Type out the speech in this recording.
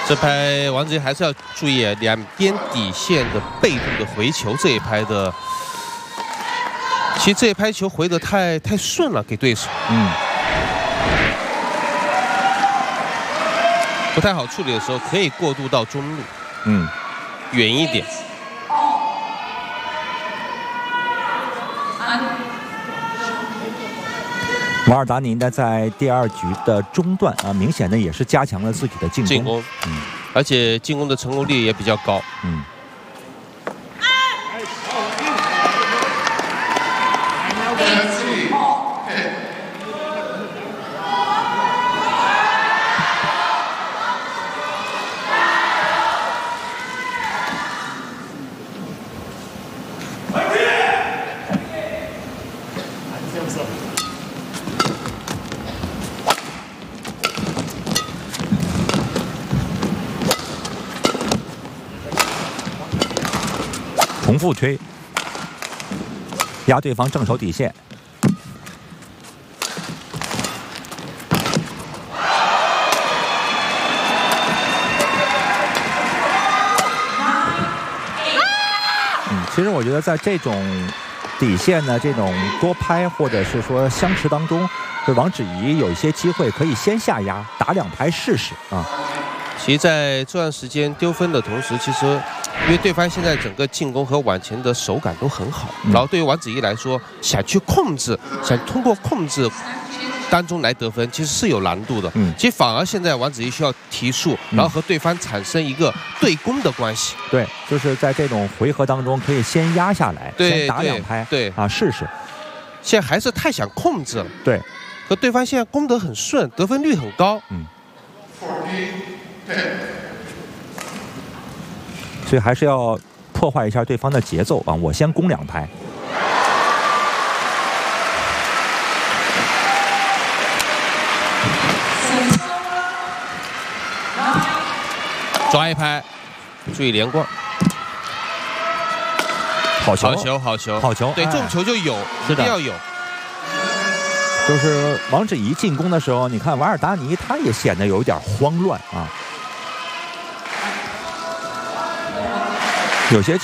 这拍王子怡还是要注意两边底线的被动的回球这一拍的，其实这一拍球回得太顺了，给对手，不太好处理的时候，可以过渡到中路，远一点。 瓦尔达尼呢，在第2局的中段啊，明显的也是加强了自己的进攻， 而且进攻的成功率也比较高， 重复推，压对方正手底线。其实我觉得在这种底线呢，这种多拍或者是说相持当中，对王芷怡有一些机会可以先下压，打2拍试试啊。 其实，在这段时间丢分的同时，其实因为对方现在整个进攻和往前的手感都很好，然后对于王芷怡来说，想去控制，想通过控制当中来得分，其实是有难度的。其实反而现在王芷怡需要提速，然后和对方产生一个对攻的关系。 对，就是在这种回合当中，可以先压下来，先打2拍， 对啊，试试。 现在还是太想控制了， 对， 和对方现在攻得很顺，得分率很高。 所以还是要破坏一下对方的节奏啊！我先攻2拍。 抓一拍，注意连贯。 好球！ 好球！对，这种球就有，一定要有。 就是王芷怡进攻的时候，你看瓦尔达尼他也显得有点慌乱啊，有些